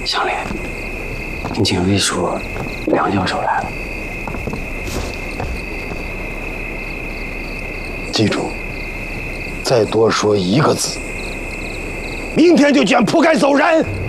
乡里，你警卫说梁教授来了。 记住，再多说一个字，明天就卷铺盖走人。